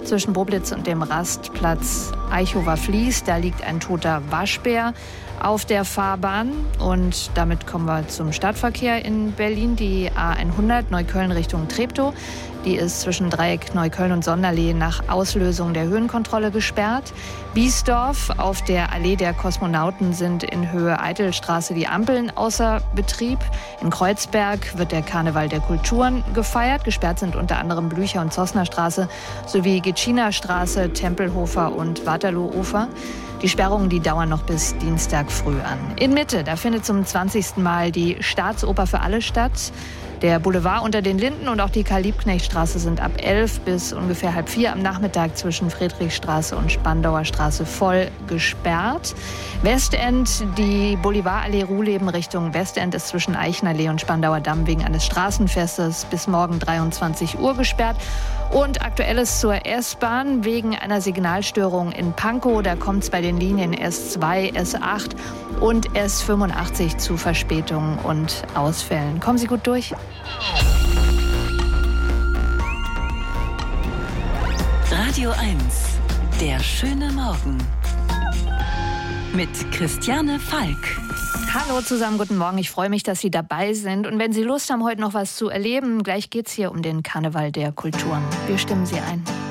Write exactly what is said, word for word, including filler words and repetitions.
zwischen Boblitz und dem Rastplatz Eichower-Fließ. Da liegt ein toter Waschbär auf der Fahrbahn. Und damit kommen wir zum Stadtverkehr in Berlin. Die A hundert Neukölln Richtung Treptow. Die ist zwischen Dreieck Neukölln und Sonderlee nach Auslösung der Höhenkontrolle gesperrt. Biesdorf, auf der Allee der Kosmonauten sind in Höhe Eitelstraße die Ampeln außer Betrieb. In Kreuzberg wird der Karneval der Kulturen gefeiert. Gesperrt sind unter anderem Blücher- und Zossnerstraße sowie Gitschinerstraße, Tempelhofer und Waterloohofer. Die Sperrungen, die dauern noch bis Dienstag früh an. In Mitte, da findet zum zwanzigsten Mal die Staatsoper für alle statt. Der Boulevard unter den Linden und auch die Karl-Liebknecht-Straße sind ab elf bis ungefähr halb vier am Nachmittag zwischen Friedrichstraße und Spandauer Straße voll gesperrt. Westend, die Bolivarallee Ruhleben Richtung Westend ist zwischen Eichenallee und Spandauer Damm wegen eines Straßenfestes bis morgen dreiundzwanzig Uhr gesperrt. Und Aktuelles zur S-Bahn wegen einer Signalstörung in Pankow. Da kommt es bei den Linien S zwei, S acht und S fünfundachtzig zu Verspätungen und Ausfällen. Kommen Sie gut durch. Radio eins, der schöne Morgen. Mit Christiane Falk. Hallo zusammen, guten Morgen. Ich freue mich, dass Sie dabei sind. Und wenn Sie Lust haben, heute noch was zu erleben, gleich geht's hier um den Karneval der Kulturen. Wir stimmen Sie ein.